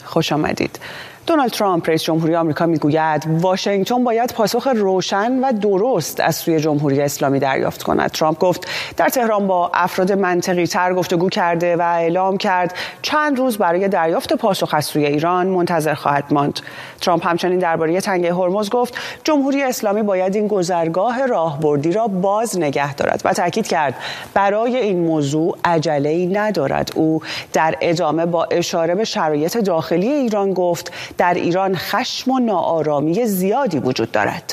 خوش آمدید. دونالد ترامپ رئیس جمهوری آمریکا میگوید واشنگتن باید پاسخ روشن و درست از سوی جمهوری اسلامی دریافت کند. ترامپ گفت در تهران با افراد منطقی تر گفتگو کرده و اعلام کرد چند روز برای دریافت پاسخ از سوی ایران منتظر خواهد ماند. ترامپ همچنین درباره تنگه هرمز گفت جمهوری اسلامی باید این گذرگاه راهبردی را باز نگه دارد و تاکید کرد برای این موضوع عجله‌ای ندارد. او در ادامه با اشاره به شرایط داخلی ایران گفت در ایران خشم و ناآرامی زیادی وجود دارد.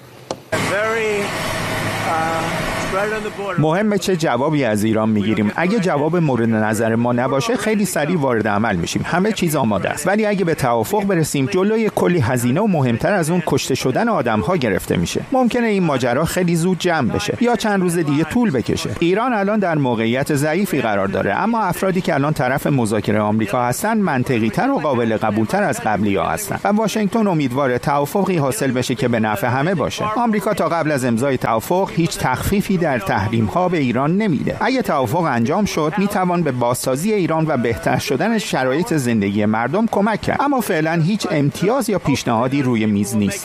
مهمه چه جوابی از ایران میگیریم. اگه جواب مورد نظر ما نباشه خیلی سریع وارد عمل میشیم. همه چیز آماده است. ولی اگه به توافق برسیم جلوی کلی هزینه و مهمتر از اون کشته شدن آدم‌ها گرفته میشه. ممکنه این ماجرا خیلی زود جمع بشه یا چند روز دیگه طول بکشه. ایران الان در موقعیت ضعیفی قرار داره، اما افرادی که الان طرف مذاکره آمریکا هستن منطقی‌تر و قابل قبول‌تر از قبلی‌ها هستن و واشنگتن امیدواره توافقی حاصل بشه که به نفع همه باشه. آمریکا تا قبل از امضای توافق هیچ تخفیفی در تحریم‌ها به ایران نمیده. اگه توافق انجام شد میتوان به بازسازی ایران و بهتر شدن شرایط زندگی مردم کمک کرد، اما فعلا هیچ امتیاز یا پیشنهادی روی میز نیست.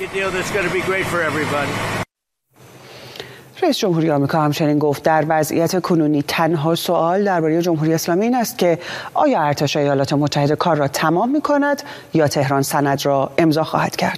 رئیس جمهوری آمریکا همچنین گفت در وضعیت کنونی تنها سوال درباره جمهوری اسلامی این است که آیا ارتش ایالات متحده کار را تمام می‌کند یا تهران سند را امضا خواهد کرد.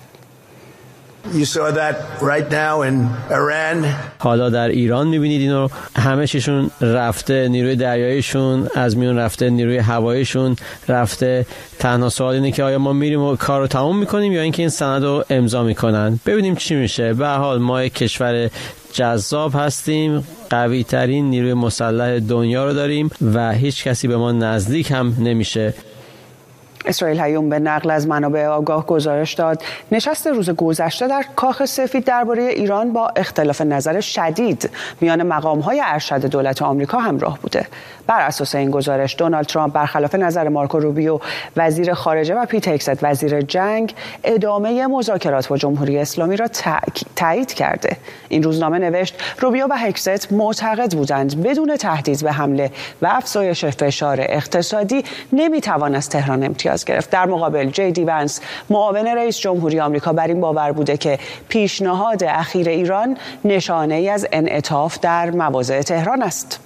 حالا در ایران می‌بینید اینو، همه چیشون رفته، نیروی دریاییشون از میون رفته، نیروی هواییشون رفته. تنها سوال اینه که آیا ما میریم و کار رو تمام می‌کنیم یا اینکه این سند رو امضا می‌کنن. ببینیم چی میشه. به هر حال ما یک کشور جذاب هستیم، قوی ترین نیروی مسلح دنیا رو داریم و هیچ کسی به ما نزدیک هم نمیشه. اسرائیل هیوم به نقل از منابع آگاه گزارش داد نشست روز گذشته در کاخ سفید درباره ایران با اختلاف نظر شدید میان مقام‌های ارشد دولت آمریکا همراه بوده. بر اساس این گزارش دونالد ترامپ برخلاف نظر مارکو روبیو وزیر خارجه و پیت هگست وزیر جنگ ادامه مذاکرات با جمهوری اسلامی را تایید کرده. این روزنامه نوشت روبیو و هگست معتقد بودند بدون تهدید به حمله و افزایش فشار اقتصادی نمیتوان از تهران امتیاز گرفت. در مقابل جی.دی. ونس معاون رئیس جمهوری آمریکا بر این باور بوده که پیشنهاد اخیر ایران نشانه‌ای از انعطاف در مواضع تهران است.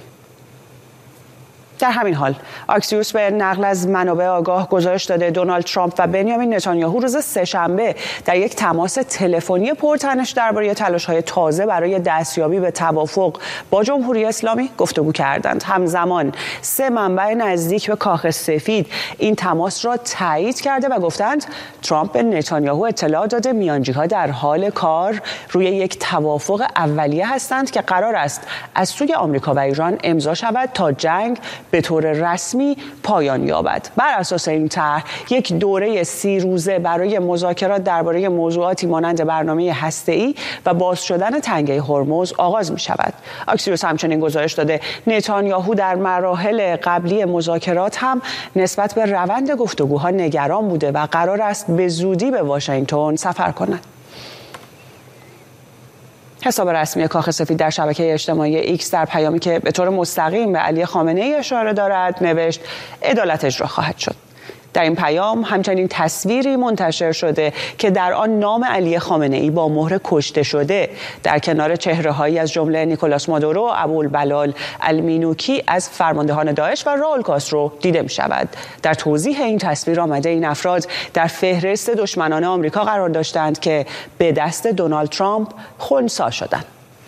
در همین حال آکسیوس به نقل از منابع آگاه گزارش داده دونالد ترامپ و بنیامین نتانیاهو روز سه‌شنبه در یک تماس تلفنی پرتنش درباره تلاش‌های تازه برای دستیابی به توافق با جمهوری اسلامی گفتگو کردند. همزمان سه منبع نزدیک به کاخ سفید این تماس را تایید کرده و گفتند ترامپ به نتانیاهو اطلاع داده میانجی‌ها در حال کار روی یک توافق اولیه هستند که قرار است از سوی آمریکا و ایران امضا شود تا جنگ به طور رسمی پایان یابد. بر اساس این طرح یک دوره 30 روزه برای مذاکرات درباره موضوعاتی مانند برنامه هسته‌ای و باز شدن تنگه هرمز آغاز می شود. آکسیوس همچنین گزارش داده نتانیاهو در مراحل قبلی مذاکرات هم نسبت به روند گفتگوها نگران بوده و قرار است به زودی به واشنگتن سفر کند. حساب رسمی کاخ سفید در شبکه اجتماعی ایکس در پیامی که به طور مستقیم به علی خامنه‌ای اشاره دارد نوشت عدالت اجرا خواهد شد. در این پیام همچنین تصویری منتشر شده که در آن نام علی خامنه‌ای با مهر کشته شده در کنار چهره‌هایی از جمله نیکولاس مادورو، ابوالبلال المینوکی از فرماندهان داعش و راول کاسترو دیده می‌شود. در توضیح این تصویر آمده این افراد در فهرست دشمنان آمریکا قرار داشتند که به دست دونالد ترامپ خنثی شدند.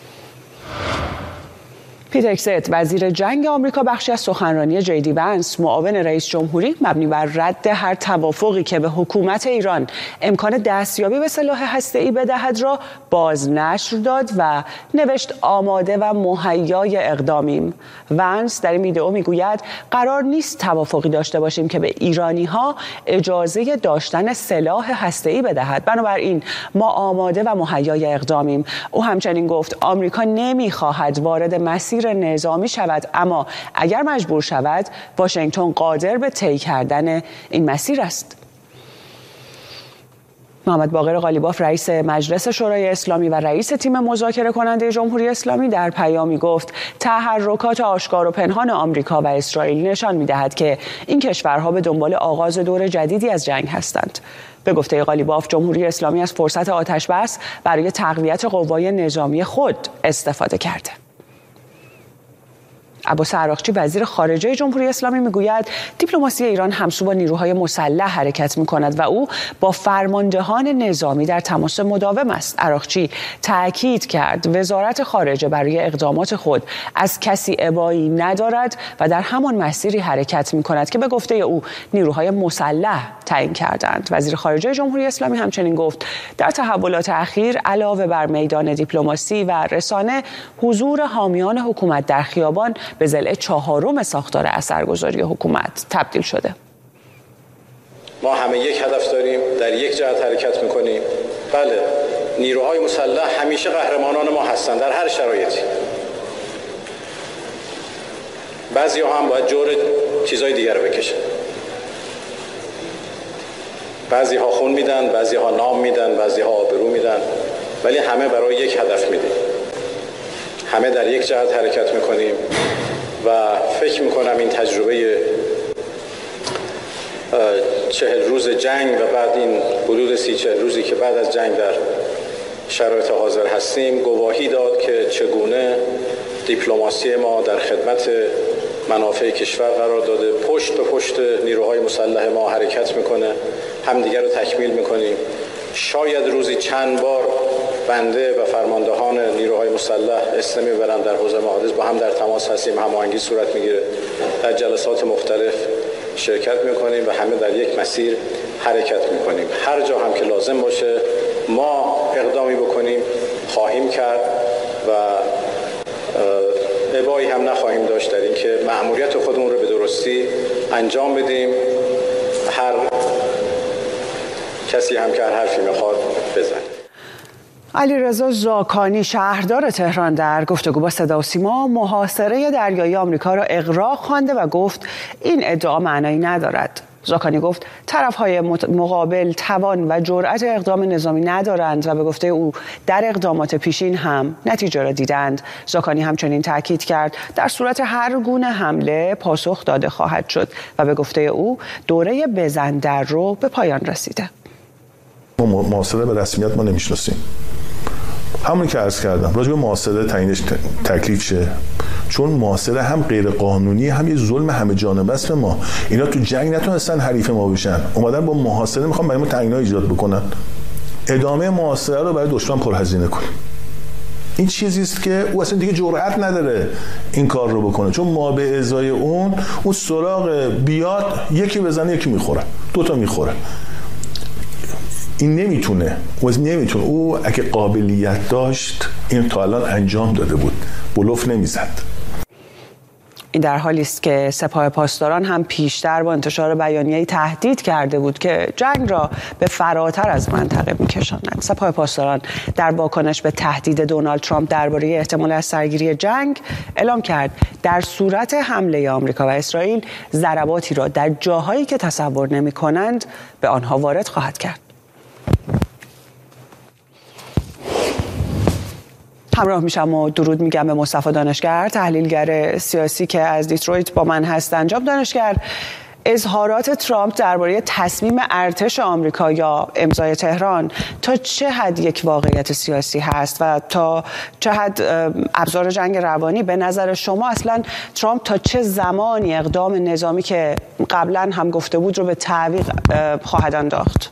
پیت هگست وزیر جنگ آمریکا بخشی از سخنرانی جی.دی. ونس معاون رئیس جمهوری مبنی بر رد هر توافقی که به حکومت ایران امکان دستیابی به سلاح هسته‌ای بدهد را بازنشر داد و نوشت آماده و مهیای اقدامیم. ونس در این ویدئو میگوید قرار نیست توافقی داشته باشیم که به ایرانی‌ها اجازه داشتن سلاح هسته‌ای بدهد. بنابراین ما آماده و مهیای اقدامیم. او همچنین گفت آمریکا نمی‌خواهد وارد مسیر نظامی شود، اما اگر مجبور شود واشنگتن قادر به طی کردن این مسیر است. محمد باقر قالیباف رئیس مجلس شورای اسلامی و رئیس تیم مذاکره کننده جمهوری اسلامی در پیامی گفت تحرکات آشکار و پنهان آمریکا و اسرائیل نشان می‌دهد که این کشورها به دنبال آغاز دور جدیدی از جنگ هستند. به گفته قالیباف جمهوری اسلامی از فرصت آتش‌بس برای تقویت قوای نظامی خود استفاده کرده. عباس عراقچی وزیر خارجه جمهوری اسلامی میگوید دیپلماسی ایران همسو با نیروهای مسلح حرکت می‌کند و او با فرماندهان نظامی در تماس مداوم است. عراقچی تأکید کرد وزارت خارجه برای اقدامات خود از کسی ابایی ندارد و در همان مسیری حرکت می‌کند که به گفته او نیروهای مسلح تعیین کردند. وزیر خارجه جمهوری اسلامی همچنین گفت در تحولات اخیر علاوه بر میدان دیپلماسی و رسانه، حضور حامیان حکومت در خیابان به ضلع 4 ساختار اثرگذاری حکومت تبدیل شده. ما همه یک هدف داریم، در یک جهت حرکت میکنیم. بله، نیروهای مسلح همیشه قهرمانان ما هستند در هر شرایطی. بعضی‌ها هم باید جور چیزای دیگر رو بکشن. بعضی‌ها خون میدن، بعضی‌ها نام میدن، بعضی‌ها آبرو میدن، ولی همه برای یک هدف میدیم. همه در یک جهت حرکت میکنیم و فکر میکنم این تجربه 40 روز جنگ و بعد این حدود 30-40 روزی که بعد از جنگ در شرایط حاضر هستیم گواهی داد که چگونه دیپلماسی ما در خدمت منافع کشور قرار داده، پشت به پشت نیروهای مسلح ما حرکت میکنه، همدیگر رو تکمیل میکنیم. شاید روزی چند بار بنده و فرماندهان نیروهای مسلح اسلامی میبرن در حوزه محادث، با هم در تماس هستیم، هماهنگی صورت میگیره، در جلسات مختلف شرکت میکنیم و همه در یک مسیر حرکت میکنیم. هر جا هم که لازم باشه ما اقدامی بکنیم خواهیم کرد و ابایی هم نخواهیم داشت در اینکه مأموریت خودمون رو به درستی انجام بدیم. هر کسی هم که هر حرفی میخواد بزنه. علیرضا زاکانی شهردار تهران در گفتگو با صدا و سیما محاصره دریایی آمریکا را اغراق خوانده و گفت این ادعا معنایی ندارد. زاکانی گفت طرف‌های مقابل توان و جرأت اقدام نظامی ندارند و به گفته او در اقدامات پیشین هم نتیجه را دیدند. زاکانی همچنین تاکید کرد در صورت هر گونه حمله پاسخ داده خواهد شد و به گفته او دوره بزن در رو به پایان رسیده. محاصره به رسمیت ما نمیشناسیم. همونی که عرض کردم راجع به محاصره تعیینش تکلیف شه، چون محاصره هم غیر قانونی هم یه ظلم همه جانبه است به ما. اینا تو جنگ نتونستن حریف ما بشن، اومدن با محاصره میخوان برای ما تنگنا ایجاد بکنن. ادامه محاصره رو برای دشمن پرهزینه کنیم. این چیزی است که او اصلا دیگه جرأت نداره این کار رو بکنه، چون ما به ازای اون سراغ بیاد یکی بزنه یکی میخوره، 2 تا میخوره. این نمیتونه. او اگه قابلیت داشت این تا الان انجام داده بود، بلوف نمیزد. این در حالی است که سپاه پاسداران هم پیشتر با انتشار بیانیه‌ای تهدید کرده بود که جنگ را به فراتر از منطقه می‌کشاند. سپاه پاسداران در واکنش به تهدید دونالد ترامپ درباره احتمال از سرگیری جنگ اعلام کرد در صورت حمله آمریکا و اسرائیل ضرباتی را در جاهایی که تصور نمی‌کنند به آنها وارد خواهد کرد. همراه میشم و درود میگم به مصطفی دانشگر، تحلیلگر سیاسی که از دیترویت با من هستند. جناب دانشگر، اظهارات ترامپ درباره تصمیم ارتش آمریکا یا امضای تهران تا چه حد یک واقعیت سیاسی هست و تا چه حد ابزار جنگ روانی؟ به نظر شما اصلا ترامپ تا چه زمانی اقدام نظامی که قبلا هم گفته بود رو به تعویق خواهد انداخت؟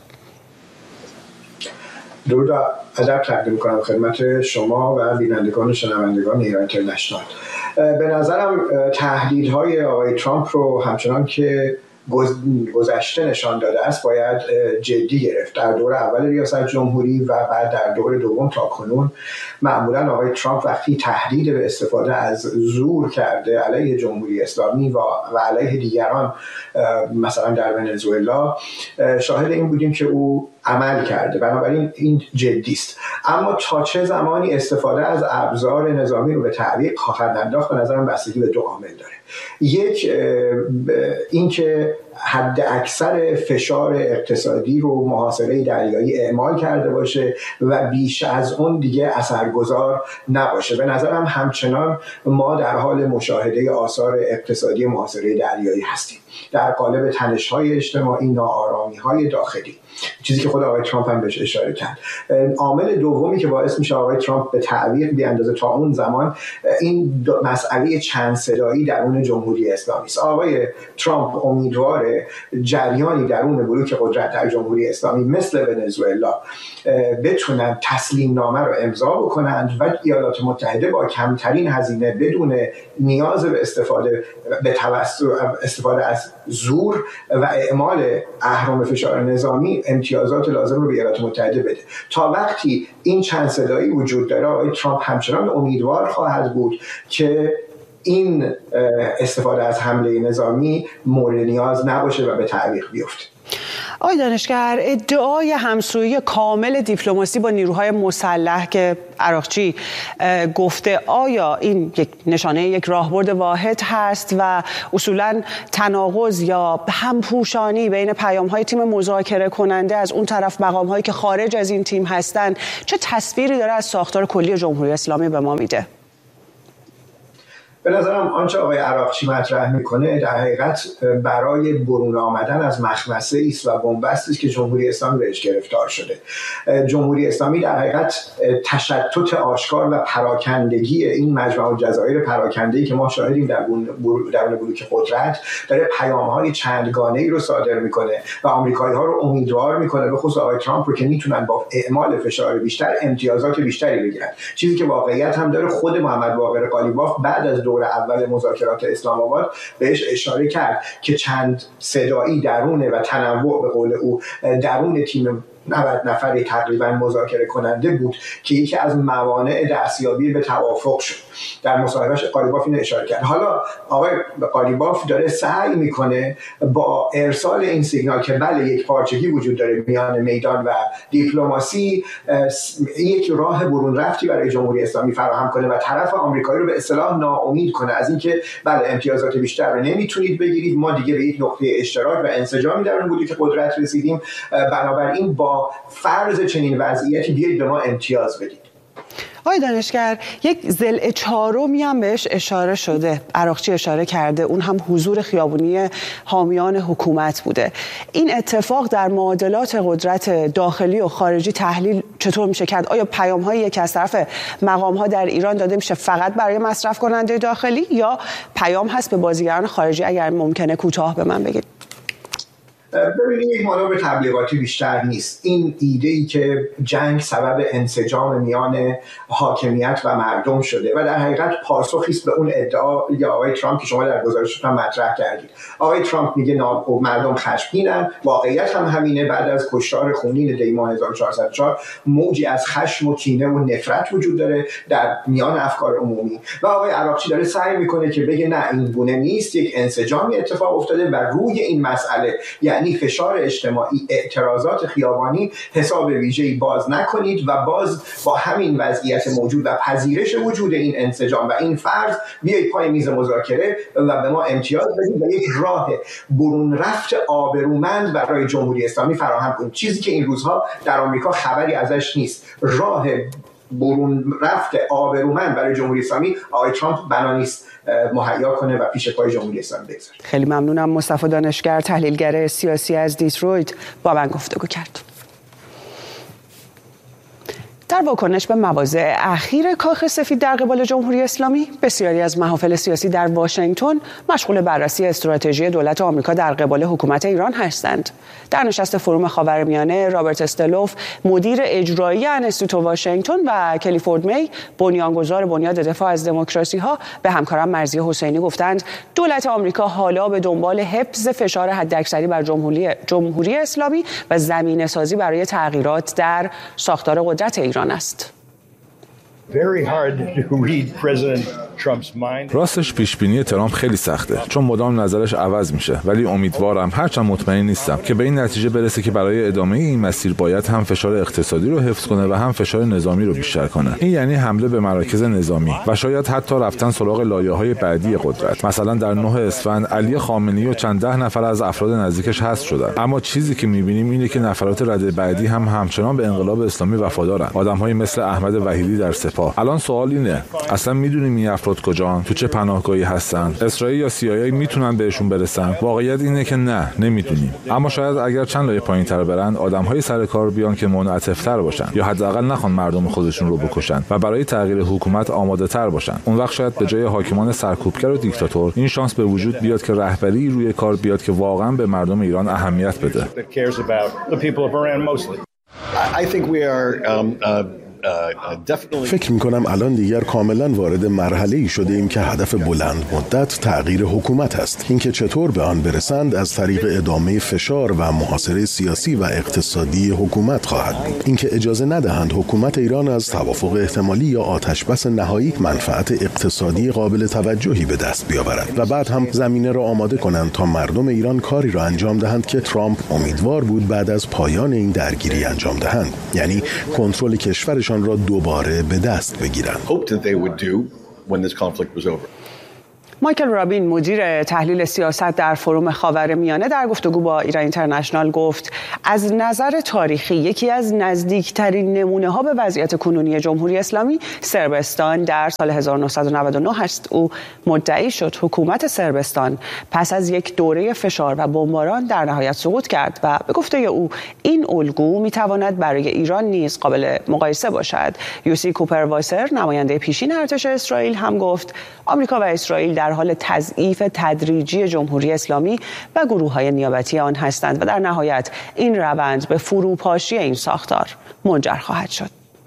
درود و ادب تقدیم کنم خدمت شما و بینندگان و شنوندگان ایران اینترنشنال. به نظرم تهدیدهای آقای ترامپ رو همچنان که گذشته نشان داده است باید جدی گرفت. در دور اول ریاست جمهوری و بعد در دور دوم تا کنون معمولا آقای ترامپ وقتی تهدید به استفاده از زور کرده علیه جمهوری اسلامی و علیه دیگران، مثلا در ونزوئلا، شاهد این بودیم که او عمل کرده، بنابراین این جدی است. اما تا چه زمانی استفاده از ابزار نظامی رو به تعویق خواهد انداخت به نظرم بستگی به دو عامل داره. یک، اینکه حد اکثر فشار اقتصادی رو محاصره دریایی اعمال کرده باشه و بیش از اون دیگه اثرگذار نباشه. به نظرم همچنان ما در حال مشاهده آثار اقتصادی محاصره دریایی هستیم در قالب تنش‌های اجتماعی، ناآرامی‌های داخلی، چیزی که خود آقای ترامپ هم بهش اشاره کرد. عامل دومی که باعث میشه آقای ترامپ به تعویق بیاندازه تا اون زمان این مسئله چند صدایی درون جمهوری اسلامی است. آقای ترامپ امیدواره جریانی درون بلوک قدرت در جمهوری اسلامی مثل ونزوئلا بتونن تسلیم نامه رو امضا بکنند و ایالات متحده با کمترین هزینه بدون نیاز به استفاده از زور و اعمال اهرم فشار نظامی امتیازات لازم رو به ایالات متحده بده. تا وقتی این چند صدایی وجود داره آقای ترامپ همچنان امیدوار خواهد بود که این استفاده از حمله نظامی مورد نیاز نباشه و به تعویق بیفته. آقای دانشگر، ادعای همسویی کامل دیپلماسی با نیروهای مسلح که عراقچی گفته، آیا این یک نشانه یک راهبرد واحد هست و اصولاً تناقض یا همپوشانی بین پیام‌های تیم مذاکره کننده از اون طرف مقام‌هایی که خارج از این تیم هستند چه تصویری داره از ساختار کلی جمهوری اسلامی به ما میده؟ به نظرم آنچه آقای عراقچی مطرح میکنه در حقیقت برای برون آمدن از مخمسه ایست و بنبستی است که جمهوری اسلامی بهش گرفتار شده. جمهوری اسلامی در حقیقت تشتت آشکار و پراکندگی این مجمع الجزایر پراکنده‌ای که ما شاهدیم در درون بلوک قدرت داره پیام‌های چندگانه‌ای رو صادر میکنه و آمریکایی‌ها رو امیدوار میکنه، به خصوص آقای ترامپ رو، که میتونن با اعمال فشار بیشتر امتیازات بیشتری بگیرن. چیزی که واقعیت هم داره. خود محمد باقر قالیباف بعد از دور اول مذاکرات اسلام آباد بهش اشاره کرد که چند صدایی درونه و تنوع به قول او درون تیم 90 نفری تقریبا مذاکره کننده بود که یکی از موانع دستیابی به توافق شد. در مصاحبهش قالیباف اینو اشاره کرد. حالا آقای قالیباف داره سعی میکنه با ارسال این سیگنال که بله یک پارچگی وجود داره میان میدان و دیپلماسی، یک راه برون رفتی برای جمهوری اسلامی فراهم کنه و طرف آمریکایی رو به اصطلاح ناامید کنه از اینکه بله امتیازات بیشتر رو نمیتونید بگیرید، ما دیگه به یک نقطه اشتراک و انسجامی در اون بودی که قدرت رسیدیم، بنابراین با فرض چنین وضعیتی بیایید به ما امتیاز بدید. آقای دانشگر، یک ضلع چهارمی هم بهش اشاره شده، عراقچی اشاره کرده، اون هم حضور خیابونی حامیان حکومت بوده. این اتفاق در معادلات قدرت داخلی و خارجی تحلیل چطور میشه کرد؟ آیا پیام‌هایی که از طرف مقام‌ها در ایران داده میشه فقط برای مصرف کننده داخلی یا پیام هست به بازیگران خارجی؟ اگر ممکنه کوتاه به من بگید. ببینید، یک مانور تبلیغاتی بیشتر نیست. این ایده‌ای که جنگ سبب انسجام میان حاکمیت و مردم شده و در حقیقت پاسخی است به اون ادعای آقای ترامپ که شما در گزارشتون مطرح کردید. آقای ترامپ میگه مردم خشمگینن، واقعیت هم همینه. بعد از کشتار خونین دی ماه 1404 موجی از خشم و کینه و نفرت وجود داره در میان افکار عمومی و آقای عراقچی داره سعی میکنه که بگه نه این گونه نیست، یک انسجامی اتفاق افتاده و روی این مسئله، یعنی فشار اجتماعی، اعتراضات خیابانی، حساب ویژه‌ای باز نکنید و باز با همین وضعیت موجود و پذیرش وجود این انسجام و این فرض بیایید پای میز مذاکره و به ما امتیاز بدید و یک راه برون رفت آبرومند برای جمهوری اسلامی فراهم کنید. چیزی که این روزها در آمریکا خبری ازش نیست. راه برون رفت آبرومند برای جمهوری اسلامی آقای ترامپ بنا نیست مهیا کنه و پیش پای جمهوری اسلامی بگذاره. خیلی ممنونم. مصطفی دانشگر، تحلیلگر سیاسی از دیترویت، با من گفتگو کرد. در واکنش به مواضع اخیر کاخ سفید در قبال جمهوری اسلامی، بسیاری از محافل سیاسی در واشنگتن مشغول بررسی استراتژی دولت آمریکا در قبال حکومت ایران هستند. در نشست فروم خاورمیانه، رابرت استلوف، مدیر اجرایی انستیتو واشنگتن، و کلیفورد می، بنیانگذار بنیاد دفاع از دموکراسی‌ها، به همکارم مرضیه حسینی گفتند دولت آمریکا حالا به دنبال حفظ فشار حداکثری بر جمهوری اسلامی و زمینه‌سازی برای تغییرات در ساختار قدرت ایران است. Very hard to read President راستش پیشبینی ترامپ خیلی سخته چون مدام نظرش عوض میشه، ولی امیدوارم، هرچند مطمئن نیستم، که به این نتیجه برسه که برای ادامه این مسیر باید هم فشار اقتصادی رو حفظ کنه و هم فشار نظامی رو بیشتر کنه. این یعنی حمله به مراکز نظامی و شاید حتی رفتن سراغ لایه‌های بعدی قدرت. مثلا در 9 اسفند علی خامنه‌ای و چند ده نفر از افراد نزدیکش حذف شدن، اما چیزی که می‌بینیم اینه که نفرات رده بعدی هم همچنان به انقلاب اسلامی وفادارن. آدم‌های مثل احمد وحیدی در سپاه. الان سوال اینه، اصلا می‌دونیم این افراد کجان؟ تو چه پناهگاهی هستن؟ اسرائیل یا CIA میتونن بهشون برسن؟ واقعیت اینه که نه، نمی‌دونیم. اما شاید اگر چند لایه پایین‌تر برن، آدم‌های سر کار بیان که منعطف‌تر باشن یا حداقل نخوان مردم خودشون رو بکشن و برای تغییر حکومت آماده‌تر باشن. اون وقت شاید به جای حاکمان سرکوبگر و دیکتاتور این شانس به وجود بیاد که رهبری روی کار بیاد که واقعا به مردم ایران اهمیت بده. فکر میکنم الان دیگر کاملا وارد مرحله‌ای شده ایم که هدف بلند مدت تغییر حکومت است. اینکه چطور به آن برسند از طریق ادامه فشار و محاصره سیاسی و اقتصادی حکومت خواهد بود. اینکه اجازه ندهند حکومت ایران از توافق احتمالی یا آتشبس نهایی منفعت اقتصادی قابل توجهی به دست بیاورد و بعد هم زمینه را آماده کنند تا مردم ایران کاری را انجام دهند که ترامپ امیدوار بود بعد از پایان این درگیری انجام دهند، یعنی کنترل کشورشان را دوباره به دست بگیرند. مایکل رابین مدیر تحلیل سیاست در فروم خاورمیانه در گفتگو با ایران اینترنشنال گفت از نظر تاریخی یکی از نزدیکترین نمونه ها به وضعیت کنونی جمهوری اسلامی صربستان در سال 1999 است. او مدعی شد حکومت صربستان پس از یک دوره فشار و بمباران در نهایت سقوط کرد و به گفته او این الگو میتواند برای ایران نیز قابل مقایسه باشد. یوسی کوپر وایسر نماینده پیشین ارتش اسرائیل هم گفت آمریکا و اسرائیل در حال تضعیف تدریجی جمهوری اسلامی و گروه‌های نیابتی آن هستند و در نهایت این روند به فروپاشی این ساختار منجر خواهد شد.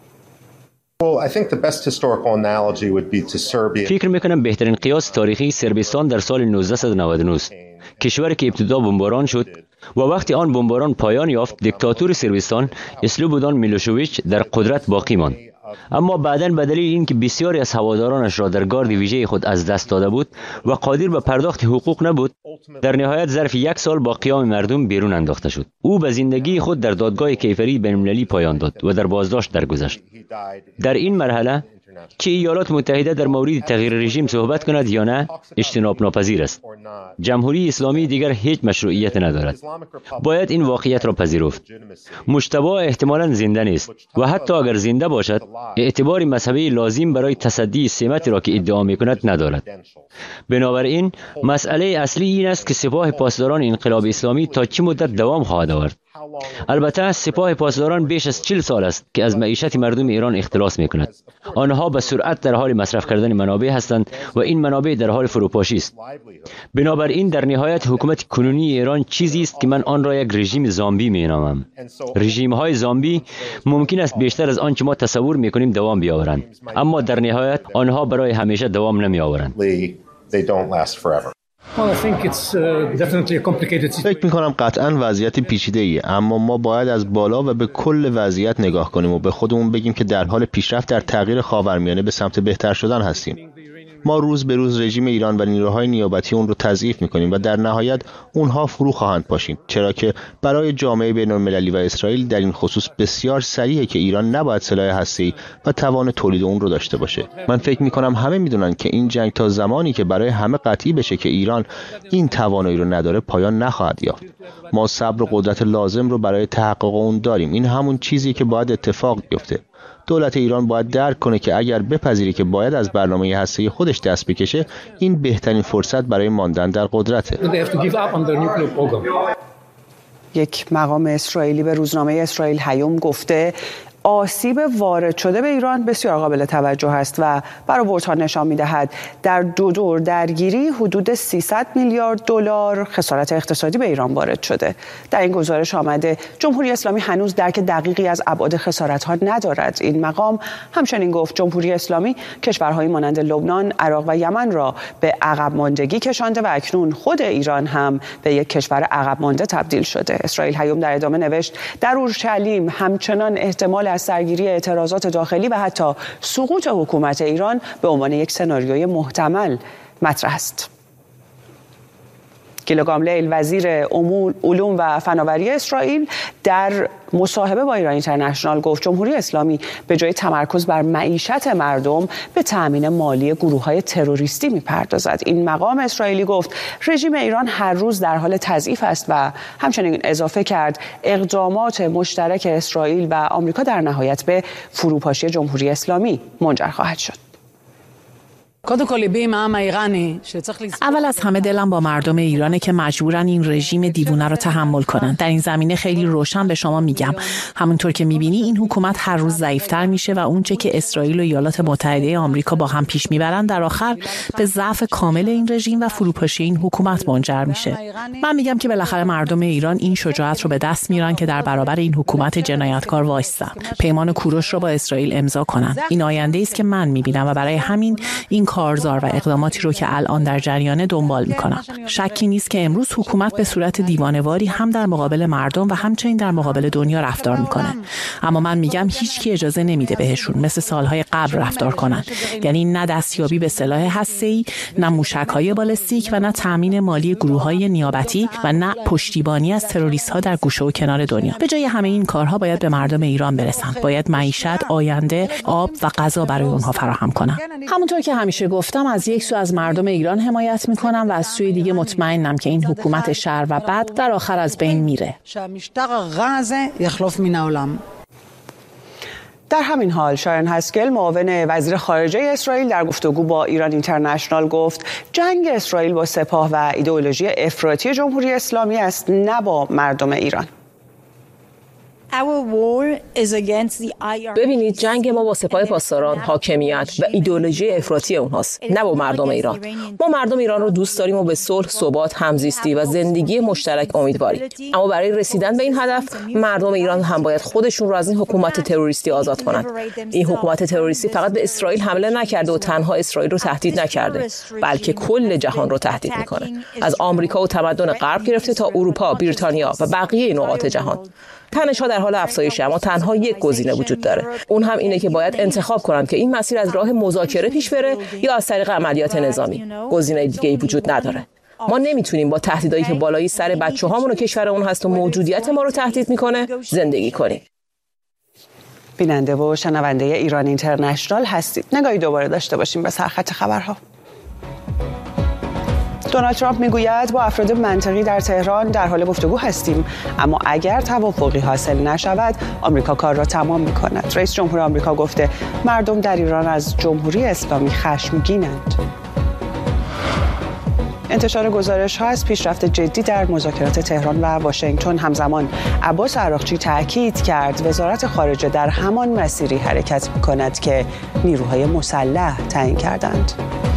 فکر میکنم بهترین قیاس تاریخی صربستان در سال 1999 است. کشوری که ابتدا بمباران شد و وقتی آن بمباران پایان یافت دیکتاتور صربستان اسلوبودان میلوشویچ در قدرت باقی ماند. اما بعداً به دلیل اینکه بسیاری از هوادارانش را در گارد ویژه خود از دست داده بود و قادر به پرداخت حقوق نبود، در نهایت ظرف 1 سال با قیام مردم بیرون انداخته شد. او به زندگی خود در دادگاه کیفری بین‌المللی پایان داد و در بازداشت درگذشت. در این مرحله چه ایالات متحده در مورد تغییر رژیم صحبت کند یا نه اجتناب ناپذیر است. جمهوری اسلامی دیگر هیچ مشروعیت ندارد. باید این واقعیت را پذیرفت. مجتبی احتمالاً زنده نیست و حتی اگر زنده باشد اعتبار مذهبی لازم برای تصدی سمتی را که ادعا می‌کند ندارد. بنابراین مسئله اصلی این است که سپاه پاسداران انقلاب اسلامی تا چه مدت دوام خواهد آورد. البته سپاه پاسداران بیش از 40 سال است که از معیشت مردم ایران اختلاس می‌کند. آنها به سرعت در حال مصرف کردن منابع هستند و این منابع در حال فروپاشی است. بنابراین در نهایت حکومت کنونی ایران چیزی است که من آن را یک رژیم زامبی می‌نامم. رژیم‌های زامبی ممکن است بیشتر از آنچه ما تصور می‌کنیم دوام بیاورند، اما در نهایت آنها برای همیشه دوام نمی‌آورند. فکر می‌کنم قطعاً وضعیت پیچیده‌ایه، اما ما باید از بالا و به کل وضعیت نگاه کنیم و به خودمون بگیم که در حال پیشرفت در تغییر خاورمیانه به سمت بهتر شدن هستیم. ما روز به روز رژیم ایران و نیروهای نیابتی اون رو تضعیف می‌کنیم و در نهایت اونها فرو خواهند پاشید، چرا که برای جامعه بین‌المللی و اسرائیل در این خصوص بسیار صریحه که ایران نباید سلاح هسته‌ای و توان تولید اون رو داشته باشه. من فکر می‌کنم همه می‌دونن که این جنگ تا زمانی که برای همه قطعی بشه که ایران این توانایی رو نداره پایان نخواهد یافت. ما صبر و قدرت لازم رو برای تحقق اون داریم. این همون چیزی که باید اتفاق بیفته. دولت ایران باید درک کنه که اگر بپذیره که باید از برنامه هسته‌ای خودش دست بکشه، این بهترین فرصت برای ماندن در قدرته. یک مقام اسرائیلی به روزنامه اسرائیل هیوم گفته آسیب وارد شده به ایران بسیار قابل توجه است و برآوردها نشان می‌دهد در 2 دور درگیری حدود 300 میلیارد دلار خسارت اقتصادی به ایران وارد شده. در این گزارش آمده جمهوری اسلامی هنوز درک دقیقی از ابعاد خسارت‌ها ندارد. این مقام همچنین گفت جمهوری اسلامی کشورهای مانند لبنان، عراق و یمن را به عقب ماندگی کشانده و اکنون خود ایران هم به یک کشور عقب مانده تبدیل شده. اسرائیل هیوم در ادامه نوشت در اورشلیم همچنان احتمال از سرگیری اعتراضات داخلی و حتی سقوط حکومت ایران به عنوان یک سناریوی محتمل مطرح است. گیلا گاملیل وزیر علوم و فناوری اسرائیل در مصاحبه با ایران اینترنشنال گفت جمهوری اسلامی به جای تمرکز بر معیشت مردم به تأمین مالی گروه‌های تروریستی می‌پردازد. این مقام اسرائیلی گفت رژیم ایران هر روز در حال تضعیف است و همچنین اضافه کرد اقدامات مشترک اسرائیل و آمریکا در نهایت به فروپاشی جمهوری اسلامی منجر خواهد شد. اول از همه دلم با مردم ایرانه که مجبورن این رژیم دیوونه رو تحمل کنن. در این زمینه خیلی روشن به شما میگم، همونطور که میبینی این حکومت هر روز ضعیفتر میشه و اونچه که اسرائیل و ایالات متحده آمریکا با هم پیش میبرن در آخر به ضعف کامل این رژیم و فروپاشی این حکومت منجر میشه. من میگم که بالاخره مردم ایران این شجاعت رو به دست میارن که در برابر این حکومت جنایتکار وایسن، پیمان کوروش رو با اسرائیل امضا کنن. این آینده است که من میبینم و برای همین این کارزار و اقداماتی رو که الان در جریانه دنبال میکنم. شکی نیست که امروز حکومت به صورت دیوانه‌واری هم در مقابل مردم و همچنین در مقابل دنیا رفتار میکنه. اما من میگم هیچکی اجازه نمیده بهشون مثل سالهای قبل رفتار کنن. یعنی نه دستیابی به سلاح هسته‌ای، نه موشک‌های بالستیک و نه تامین مالی گروه‌های نیابتی و نه پشتیبانی از تروریست‌ها در گوشه و کنار دنیا. به جای همه این کارها باید به مردم ایران برسن. باید معیشت، آینده، آب و غذا برای اونها فراهم کنن. همونطور که همیشه گفتم از یک سو از مردم ایران حمایت میکنم و از سوی دیگه مطمئنم که این حکومت شر و بد در آخر از بین میره. در همین حال شارن هسکل معاون وزیر خارجه اسرائیل در گفتگو با ایران اینترنشنال گفت جنگ اسرائیل با سپاه و ایدئولوژی افراطی جمهوری اسلامی است، نه با مردم ایران. ببینید جنگ ما با سپاه پاسداران، حاکمیت و ایدئولوژی افراطی اونهاست، نه با مردم ایران. ما مردم ایران رو دوست داریم و به صلح، ثبات، همزیستی و زندگی مشترک امیدواریم. اما برای رسیدن به این هدف مردم ایران هم باید خودشون رو از این حکومت تروریستی آزاد کنند. این حکومت تروریستی فقط به اسرائیل حمله نکرده و تنها اسرائیل رو تهدید نکرده، بلکه کل جهان رو تهدید میکنه. از آمریکا و تمدن غرب گرفته تا اروپا، بریتانیا و بقیه نقاط جهان. تنش‌ها در حال افزایشه، اما تنها یک گزینه وجود داره. اون هم اینه که باید انتخاب کنن که این مسیر از راه مذاکره پیش بره یا از طریق عملیات نظامی. گزینه دیگه‌ای وجود نداره. ما نمیتونیم با تهدیدایی که بالای سر بچه‌هامون و کشورمون هست و موجودیت ما رو تهدید میکنه زندگی کنیم. بیننده و شنونده ایران اینترنشنال هستید. نگاهی دوباره داشته باشیم به سرخط خبرها. دونالد ترامپ میگوید با افراد منطقی در تهران در حال گفتگو هستیم، اما اگر توافقی حاصل نشود آمریکا کار را تمام می‌کند. رئیس جمهور آمریکا گفته مردم در ایران از جمهوری اسلامی خشمگینند. انتشار گزارش‌ها از پیشرفت جدی در مذاکرات تهران و واشنگتن همزمان عباس عراقچی تاکید کرد وزارت خارجه در همان مسیری حرکت می‌کند که نیروهای مسلح تعیین کردند.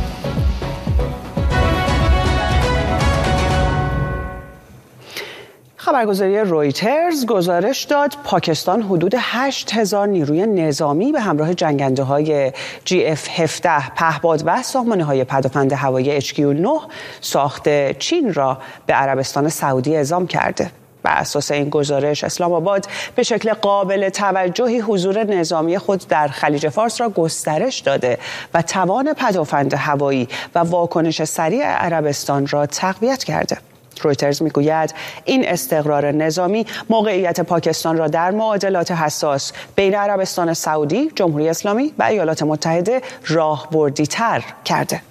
خبرگزاری رویترز گزارش داد پاکستان حدود 8,000 نیروی نظامی به همراه جنگنده‌های GF-17 پهپاد و سامانه‌های پدافند هوایی HQ-9 ساخت چین را به عربستان سعودی اعزام کرده. بر اساس این گزارش اسلام آباد به شکل قابل توجهی حضور نظامی خود در خلیج فارس را گسترش داده و توان پدافند هوایی و واکنش سریع عربستان را تقویت کرده. رویترز میگوید این استقرار نظامی موقعیت پاکستان را در معادلات حساس بین عربستان سعودی، جمهوری اسلامی و ایالات متحده راهبردی‌تر کرده.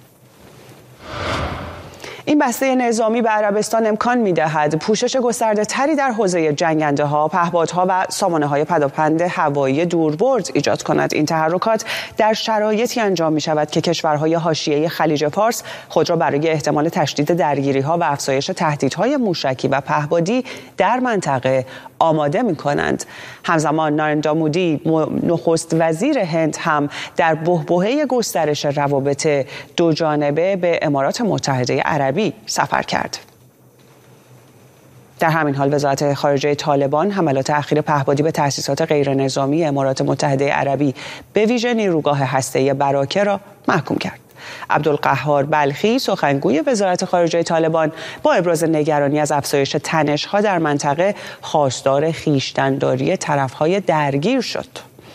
این بسته نظامی به عربستان امکان می‌دهد پوشش گسترده‌تری در حوزه جنگنده‌ها، پهپادها و سامانه‌های پدافند هوایی دوربرد ایجاد کند. این تحرکات در شرایطی انجام می‌شود که کشورهای حاشیه خلیج فارس خود را برای احتمال تشدید درگیری‌ها و افزایش تهدیدهای موشکی و پهپادی در منطقه آماده می‌کنند. همزمان نارندرا مودی نخست وزیر هند هم در بحبوحه گسترش روابط دوجانبه به امارات متحده عربی سفر کرد. در همین حال وزارت خارجه طالبان حملات اخیر پهپادی به تأسیسات غیرنظامی امارات متحده عربی به ویژه نیروگاه هسته‌ای براکه را محکوم کرد. عبدالقهار بلخی سخنگوی وزارت خارجه طالبان با ابراز نگرانی از افزایش تنش‌ها در منطقه خواستار خویشتن‌داری طرف‌های درگیر شد.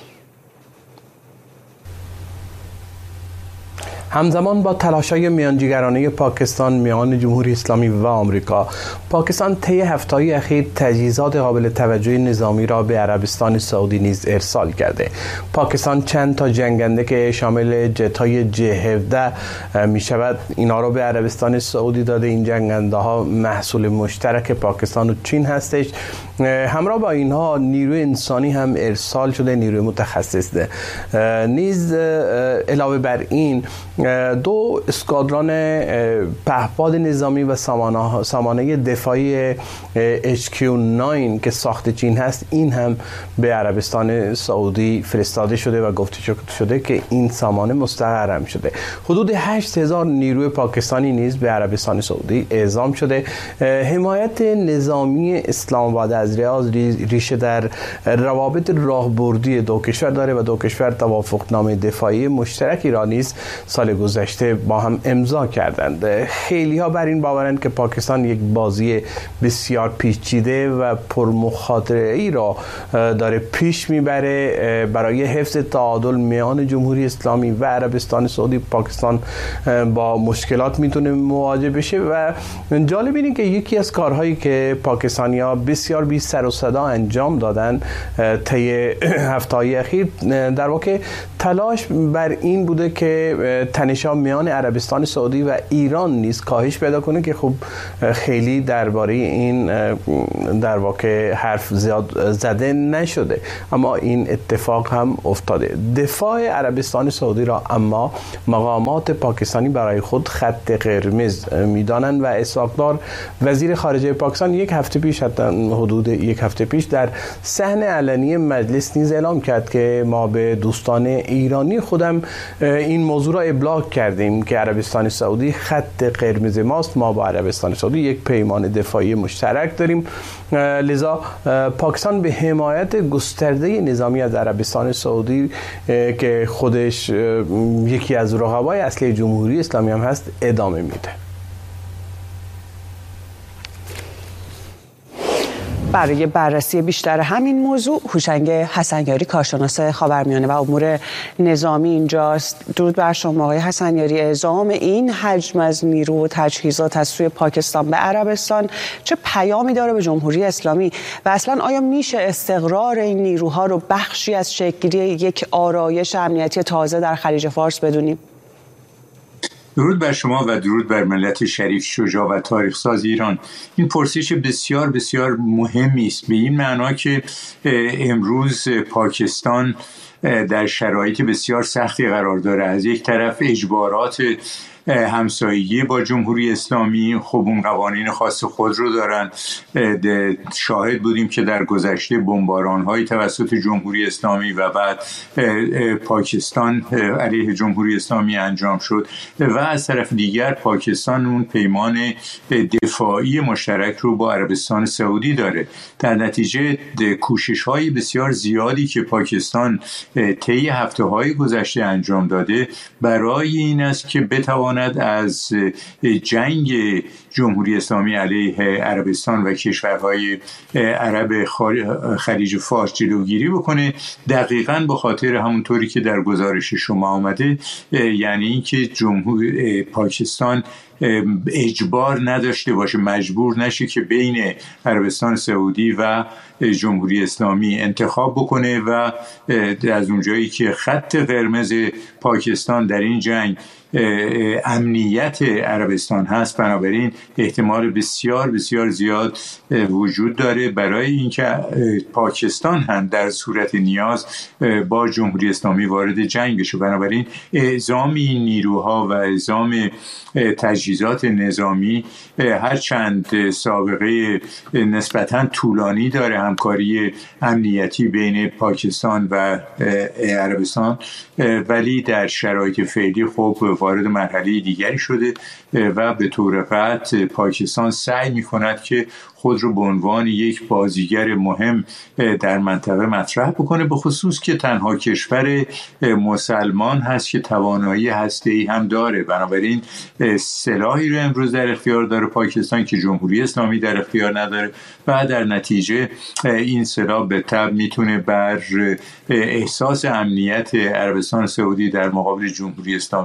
همزمان با تلاش‌های میانجیگرانه پاکستان میان جمهوری اسلامی و آمریکا، پاکستان طی هفته‌های اخیر تجهیزات قابل توجه نظامی را به عربستان سعودی نیز ارسال کرده. پاکستان چند تا جنگنده که شامل جت‌های J-17 می‌شود اینا را به عربستان سعودی داده. این جنگنده ها محصول مشترک پاکستان و چین هستش. همراه با اینها نیروی انسانی هم ارسال شده، نیروی متخصص ده. نیز علاوه بر این 2 اسکادران پهپاد نظامی و سامانه دفاعی HQ-9 که ساخت چین هست، این هم به عربستان سعودی فرستاده شده و گفته شده که این سامانه مستقر هم شده. حدود 8000 نیروی پاکستانی نیز به عربستان سعودی اعزام شده. حمایت نظامی اسلام آباد از ریشه در روابط راهبردی دو کشور داره و دو کشور توافقنامه دفاعی مشترکی را نیز سال گذشته با هم امضا کردند. خیلی ها بر این باورند که پاکستان یک بازی بسیار پیچیده و پرمخاطره ای را داره پیش میبره برای حفظ تعادل میان جمهوری اسلامی و عربستان سعودی. پاکستان با مشکلات میتونه مواجه بشه و جالب اینه که یکی از کارهایی که پاکستانی‌ها بسیار بی سر و صدا انجام دادن طی هفته‌های اخیر در واقع تلاش بر این بوده که تنش‌ها میان عربستان سعودی و ایران نیز کاهش پیدا کنه که خب خیلی درباره این در واقع حرف زیاد زده نشده، اما این اتفاق هم افتاده. دفاع عربستان سعودی را اما مقامات پاکستانی برای خود خط قرمز میدانند و اسحاق دار وزیر خارجه پاکستان یک هفته پیش، حدود یک هفته پیش، در صحن علنی مجلس نیز اعلام کرد که ما به دوستان ایرانی خودم این موضوع را ابلاغ کردیم که عربستان سعودی خط قرمز ماست. ما با عربستان سعودی یک پیمان دفاعی مشترک داریم، لذا پاکستان به حمایت گسترده نظامی از عربستان سعودی که خودش یکی از رقبای اصلی جمهوری اسلامی هم هست ادامه میده. برای بررسی بیشتر همین موضوع هوشنگ حسنیاری، کارشناس خاورمیانه و امور نظامی اینجاست. درود بر شما آقای حسنیاری. اعزام این حجم از نیرو و تجهیزات از سوی پاکستان به عربستان چه پیامی داره به جمهوری اسلامی و اصلا آیا میشه استقرار این نیروها رو بخشی از شکل‌گیری یک آرایش امنیتی تازه در خلیج فارس بدونیم؟ درود بر شما و درود بر ملت شریف، شجاع و تاریخ ساز ایران. این پرسش بسیار بسیار مهمی است، به این معنا که امروز پاکستان در شرایط بسیار سختی قرار داره. از یک طرف اجبارات همسایگی با جمهوری اسلامی، خب اون قوانین خاص خود رو دارن. شاهد بودیم که در گذشته بمباران‌های توسط جمهوری اسلامی و بعد پاکستان علیه جمهوری اسلامی انجام شد و از طرف دیگر پاکستان اون پیمان دفاعی مشترک رو با عربستان سعودی داره. در نتیجه کوشش‌های بسیار زیادی که پاکستان طی هفته‌های گذشته انجام داده برای این است که بتواند از جنگ جمهوری اسلامی علیه عربستان و کشورهای عرب خلیج فارس جلوگیری بکنه. دقیقاً به خاطر همونطوری که در گزارش شما آمده، یعنی اینکه پاکستان اجبار نداشته باشه، مجبور نشه که بین عربستان سعودی و جمهوری اسلامی انتخاب بکنه و از اونجایی که خط قرمز پاکستان در این جنگ امنیت عربستان هست، بنابراین احتمال بسیار بسیار زیاد وجود داره برای اینکه پاکستان هم در صورت نیاز با جمهوری اسلامی وارد جنگ بشه. بنابراین اعزام این نیروها و اعزام تجهیزات نظامی هرچند سابقه نسبتاً طولانی داره همکاری امنیتی بین پاکستان و عربستان، ولی در شرایط فعلی خب وارد مرحله دیگری شده و به طور قطع پاکستان سعی می‌کند که خود رو به عنوان یک بازیگر مهم در منطقه مطرح بکنه، به خصوص که تنها کشور مسلمان هست که توانایی هسته‌ای هم داره. بنابراین سلاحی رو امروز در اختیار داره پاکستان که جمهوری اسلامی در اختیار نداره و در نتیجه این سلاح به تبع میتونه بر احساس امنیت عربستان سعودی در مقابل جمهوری اسلامی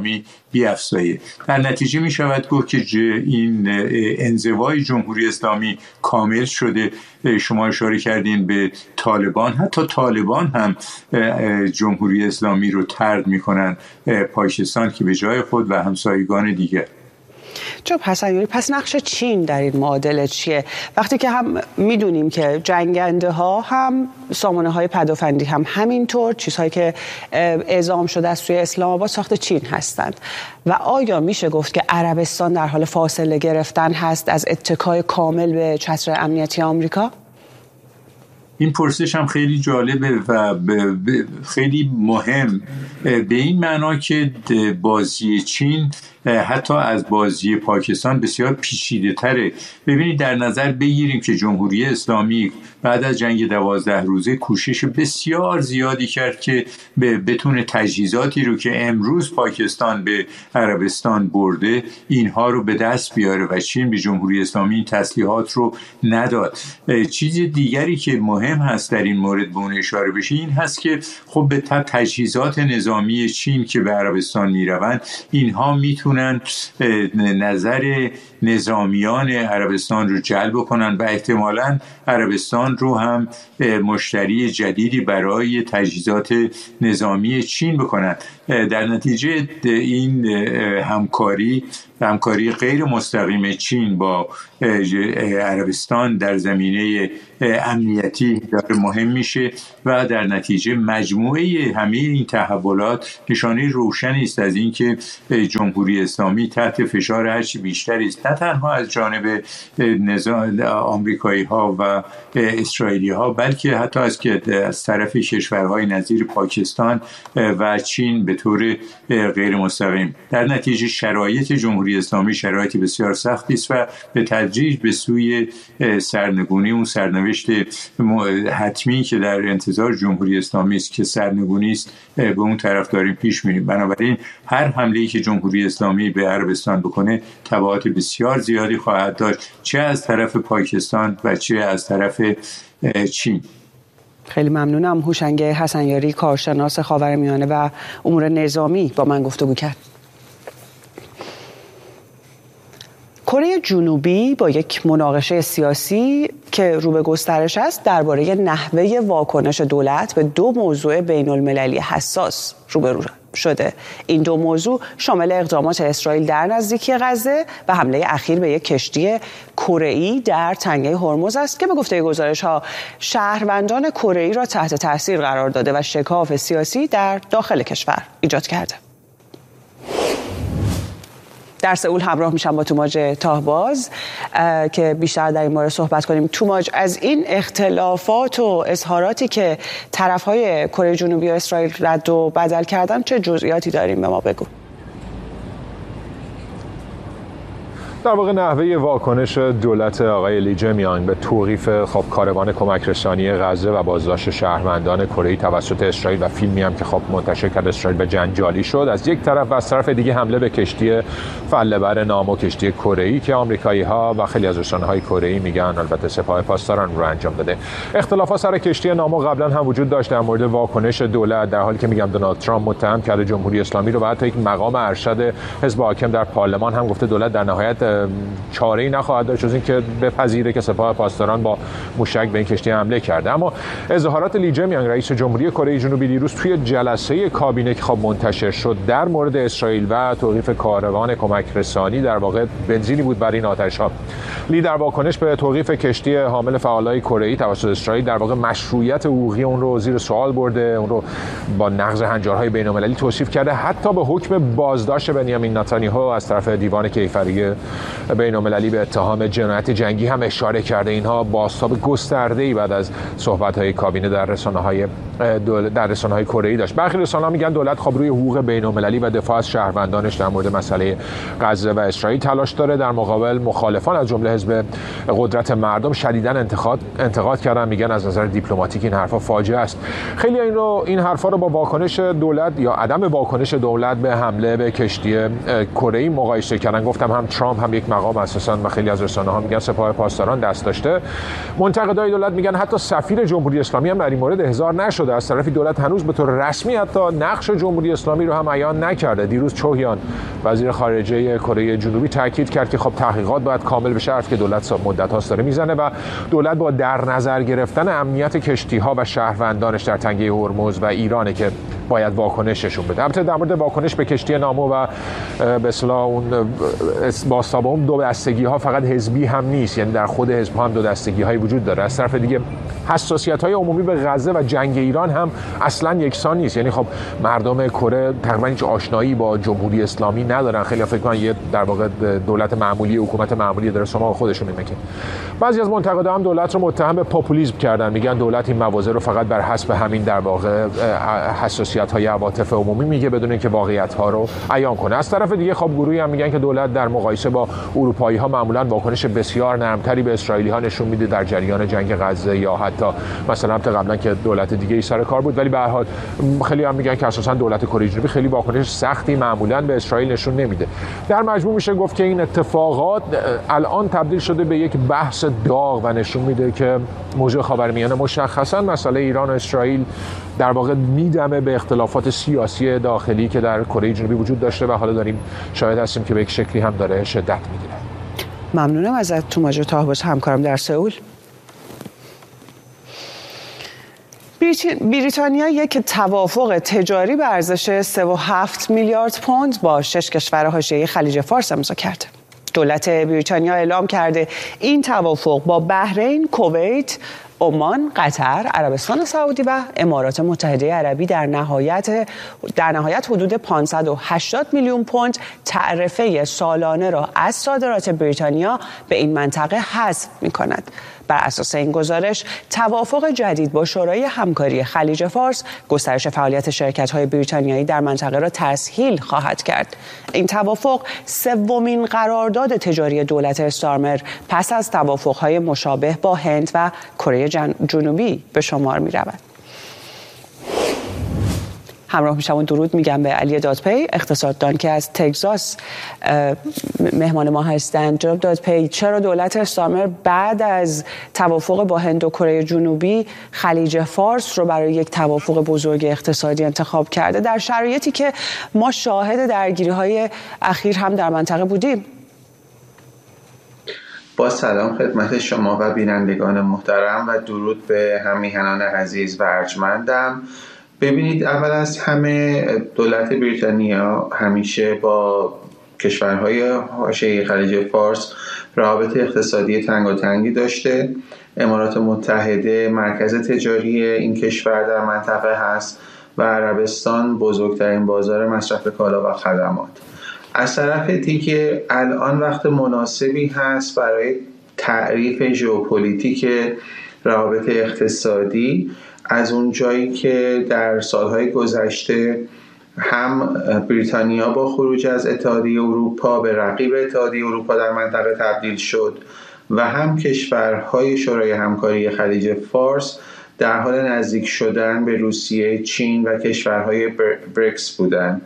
بیفزایه. در نتیجه می شود گفت که این انزوای جمهوری اسلامی کامل شده. شما اشاره کردین به طالبان، حتی طالبان هم جمهوری اسلامی رو طرد میکنن پاکستان که به جای خود و همسایگان دیگر. جناب حسنیاری، پس نقش چین در این معادله چیه؟ وقتی که هم میدونیم که جنگنده ها هم سامانه های پدافندی هم همینطور چیزهایی که اعزام شده از سوی اسلام آباد ساخت چین هستند و آیا میشه گفت که عربستان در حال فاصله گرفتن هست از اتکای کامل به چتر امنیتی آمریکا؟ این پرسش هم خیلی جالبه و خیلی مهم، به این معنا که بازی چین حتی از بازی پاکستان بسیار پیچیده تره. ببینید در نظر بگیریم که جمهوری اسلامی بعد از جنگ 12 روزه کوشش بسیار زیادی کرد که بتونه تجهیزاتی رو که امروز پاکستان به عربستان برده اینها رو به دست بیاره و چین به جمهوری اسلامی این تسلیحات رو نداد. چیز دیگری که مهم هست در این مورد به اون اشاره بشه این هست که خب به تجهیزات نظامی چین که به عربستان میروند اینها میتونن نظر نظامیان عربستان رو جلب کنن و احتمالاً عربستان رو هم مشتری جدیدی برای تجهیزات نظامی چین بکنن. در نتیجه این همکاری غیر مستقیم چین با عربستان در زمینه امنیتی داره مهم میشه و در نتیجه مجموعه همه این تحولات نشانه روشنی است از اینکه جمهوری اسلامی تحت فشار هرچی بیشتری است، نه تنها از جانب آمریکایی ها و اسرائیلی ها بلکه حتی از طرف کشورهای نظیر پاکستان و چین به طور غیر مستقیم. در نتیجه شرایط جمهوری اسلامی شرایطی بسیار سختی است و به تدریج به سوی سرنگونی، اون سرنوشت حتمی که در انتظار جمهوری اسلامی است که سرنگونی است، به اون طرف داریم پیش میریم. بنابراین هر حمله‌ای که جمهوری اسلامی به عربستان بکنه تبعات بسیار زیادی خواهد داشت، چه از طرف پاکستان و چه از طرف چین. خیلی ممنونم. هوشنگ حسنیاری، کارشناس خاورمیانه و امور نظامی، با من گفتگو کرد. کره جنوبی با یک مناقشه سیاسی که رو به گسترش است درباره نحوه واکنش دولت به دو موضوع بین المللی حساس روبرو شده. این دو موضوع شامل اقدامات اسرائیل در نزدیکی غزه و حمله اخیر به یک کشتی کره‌ای در تنگه هرمز است که به گفته گزارش‌ها شهروندان کره‌ای را تحت تاثیر قرار داده و شکاف سیاسی در داخل کشور ایجاد کرده. در سئول همراه میشم با توماج تاهباز که بیشتر در این مورد صحبت کنیم. توماج، از این اختلافات و اظهاراتی که طرفهای کره جنوبی و اسرائیل رد و بدل کردن چه جزئیاتی داریم؟ به ما بگو. در واقع نحوه واکنش دولت آقای لی جه-میانگ به توقیف کاروان کمک رسانی غزه و بازداشت شهروندان کره‌ای توسط اسرائیل و فیلمی هم که منتشر کرد اسرائیل به جنجالی شد از یک طرف و از طرف دیگه حمله به کشتی فله‌بر نامو، کشتی کره‌ای که آمریکایی‌ها و خیلی از رسانه‌های کره‌ای میگن البته سپاه پاسداران رو انجام داده. اختلافات سر کشتی نامو قبلا هم وجود داشت در مورد واکنش دولت، در حالی که میگم دونالد ترامپ متهم کرده جمهوری اسلامی رو و حتی یک مقام ارشد حزب حاکم در پارلمان هم گفته دولت در نهایت چاره‌ای نخواهد داشت جز اینکه بپذیره که سپاه پاسداران با موشک به این کشتی حمله کرده. اما اظهارات لی جه-میانگ رئیس جمهوری کره جنوبی دیروز توی جلسه کابینه که منتشر شد در مورد اسرائیل و توقیف کاروان کمک رسانی در واقع بنزینی بود برای این آتش‌ها. لی در واکنش به توقیف کشتی حامل فعالای کره‌ای توسط اسرائیل در واقع مشروعیت حقوقی اون رو زیر سوال برده، اون رو با نقض هنجارهای بین‌المللی توصیف کرده، حتی به حکم بازداشت بنیامین نتانیاهو از طرف دیوان کیفری بین‌المللی به اتهام جنایت جنگی هم اشاره کرده. اینها بازتاب گسترده‌ای بعد از صحبت‌های کابینه در رسانه‌های کره‌ای داشت. برخی رسانه‌ها میگن دولت روی حقوق بین‌المللی و دفاع از شهروندانش در مورد مسئله غزه و اسرائیل تلاش داره. در مقابل مخالفان از جمله حزب قدرت مردم شدیداً انتقاد کردن، میگن از نظر دیپلماتیک این حرفا فاجعه است. خیلی این حرفا رو با واکنش دولت یا عدم واکنش دولت به حمله به کشتی کره‌ای مقایسه کردن. گفتم هم ترامپ هم هم یک مقام اساساً و خیلی از رسانه‌ها میگن سپاه پاسداران دست داشته. منتقدای دولت میگن حتی سفیر جمهوری اسلامی هم در این مورد احضار نشده. از طرفی دولت هنوز به طور رسمی حتی نقش جمهوری اسلامی رو هم عیان نکرده. دیروز چوهیان وزیر خارجه کره جنوبی تاکید کرد که خب تحقیقات باید کامل بشه، حرف که دولت مدت هاست داره میزنه و دولت با در نظر گرفتن امنیت کشتی‌ها و شهروندانش در تنگه هرمز و ایرانه که باید واکنششون بده. البته در مورد واکنش به کشتی نامو و به اصطلاح اون باستابم دو دستگی‌ها فقط حزبی هم نیست، یعنی در خود حزب هم دو دستگی‌هایی وجود داره. از طرف دیگه حساسیت‌های عمومی به غزه و جنگ ایران هم اصلاً یکسان نیست، یعنی خب مردم کره تقریباً هیچ آشنایی با جمهوری اسلامی ندارن. خیلی فکر کنن یه در واقع دولت معمولی، حکومت معمولی داره سراغ خودشون میمکن. بعضی از منتقدان هم دولت رو متهم به پاپولیسم کردن، میگن دولت این مواضع رو فقط بر حسب همین در واقع حساسیت‌های عواطف عمومی میگه بدون اینکه واقعیت‌ها رو عیان کنه. از طرف دیگه خب گروهی هم میگن که دولت در مقایسه با اروپایی‌ها معمولاً واکنش بسیار نرمتری به اسرائیلی‌ها نشون میده در جریان جنگ غزه یا حتی مثلا قبلا که دولت دیگه‌ای سر کار بود، ولی به هر حال خیلی هم میگن که اساساً دولت کره جنوبی خیلی واکنش سختی معمولاً به اسرائیل نشون نمیده. در مجموع میشه گفت که این اتفاقات الان تبدیل شده به یک بحث داغ و نشون میده که موضوع خاورمیانه مشخصاً مسئله ایران و اسرائیل در واقع میدمه به اختلافات سیاسی داخلی که در کره جنوبی وجود داشته و حالا داریم شاهد هستیم که به یک شکلی هم داره شدت میگیره. ممنونم ازت توماج طاهبوس، همکارم در سئول. بریتانیا یک توافق تجاری به ارزش 3.7 میلیارد پوند با 6 کشور حاشیه خلیج فارس امضا کرد. دولت بریتانیا اعلام کرده این توافق با بحرین، کویت، عمان، قطر، عربستان سعودی و امارات متحده عربی در نهایت حدود 580 میلیون پوند تعرفه سالانه را از صادرات بریتانیا به این منطقه حذف می‌کند. بر اساس این گزارش، توافق جدید با شورای همکاری خلیج فارس گسترش فعالیت شرکت‌های بریتانیایی در منطقه را تسهیل خواهد کرد. این توافق سومین قرارداد تجاری دولت استارمر پس از توافق‌های مشابه با هند و کره جنوبی به شمار می‌رود. همراه میشم درود میگم به علی دادپی، اقتصاددان که از تگزاس مهمان ما هستند. جناب دادپی، چرا دولت استارمر بعد از توافق با هند و کره جنوبی خلیج فارس رو برای یک توافق بزرگ اقتصادی انتخاب کرده در شرایطی که ما شاهد درگیری‌های اخیر هم در منطقه بودیم؟ با سلام خدمت شما و بینندگان محترم و درود به هم میهنان عزیز و ارجمندم. ببینید، اول از همه دولت بریتانیا همیشه با کشورهای حاشیه خلیج فارس روابط اقتصادی تنگاتنگی داشته. امارات متحده مرکز تجاری این کشور در منطقه هست و عربستان بزرگترین بازار مصرف کالا و خدمات. از طرف دیگه الان وقت مناسبی هست برای تعریف ژئوپلیتیک روابط اقتصادی، از اون جایی که در سالهای گذشته هم بریتانیا با خروج از اتحادیه اروپا به رقیب اتحادیه اروپا در منطقه تبدیل شد و هم کشورهای شورای همکاری خلیج فارس در حال نزدیک شدن به روسیه، چین و کشورهای بریکس بودند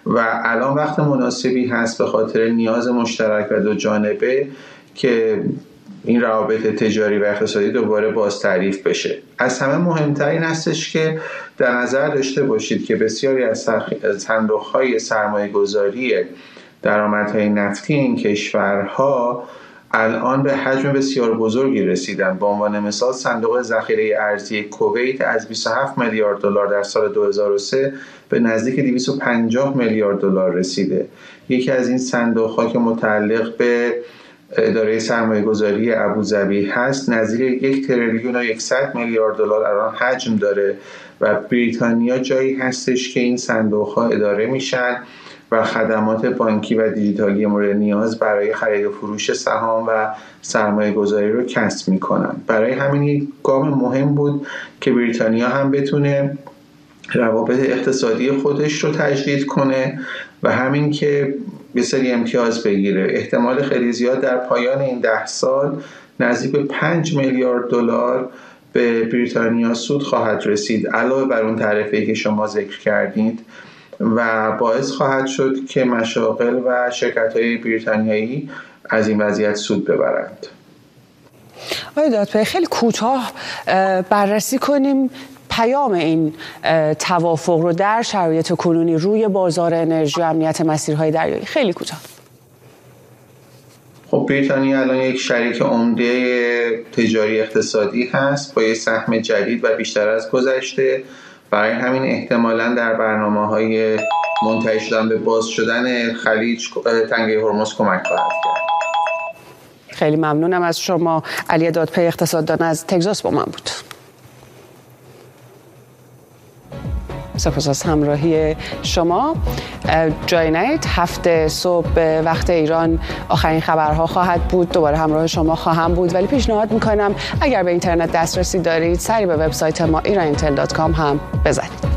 و الان وقت مناسبی هست به خاطر نیاز مشترک و دو جانبه که این روابط تجاری و اقتصادی دوباره باز تعریف بشه. از همه مهمتر این هستش که در نظر داشته باشید که بسیاری از صندوق‌های سرمایه‌گذاری درآمدهای نفتی این کشورها الان به حجم بسیار بزرگی رسیدن. به عنوان مثال صندوق ذخیره ارزی کویت از 27 میلیارد دلار در سال 2003 به نزدیک 250 میلیارد دلار رسیده. یکی از این صندوق‌ها که متعلق به اداره سرمایه‌گذاری ابوظبی هست نزدیک 1 تریلیون و 100 میلیارد دلار الان حجم داره و بریتانیا جایی هستش که این صندوق‌ها اداره میشن و خدمات بانکی و دیجیتالی مورد نیاز برای خرید و فروش سهام و سرمایه‌گذاری رو کسب میکنن. برای همین یک گام مهم بود که بریتانیا هم بتونه روابط اقتصادی خودش رو تجدید کنه و همین که یه سری امتیاز بگیره. احتمال خیلی زیاد در پایان این 10 سال نزدیک به 5 میلیارد دلار به بریتانیا سود خواهد رسید علاوه بر اون تعرفه‌ای که شما ذکر کردید و باعث خواهد شد که مشاغل و شرکت‌های بریتانیایی از این وضعیت سود ببرند. آقای دادپای خیلی کوتاه بررسی کنیم پیام این توافق رو در شرایط کنونی روی بازار انرژی و امنیت مسیرهای دریایی. خیلی کوتاه. خب بریتانیا الان یک شریک عمده تجاری اقتصادی هست با یک سهم جدید و بیشتر از گذشته. برای همین احتمالاً در برنامه‌های منتهی شدن به باز شدن خلیج تنگه هرمز کمک خواهد کرد. خیلی ممنونم از شما. علی دادپای اقتصاددان از تگزاس با من بود. سپاس از همراهی شما. جای نید 7 صبح وقت ایران آخرین خبرها خواهد بود. دوباره همراه شما خواهم بود، ولی پیشنهاد میکنم اگر به اینترنت دسترسی دارید سری به وبسایت ما irantel.com هم بزنید.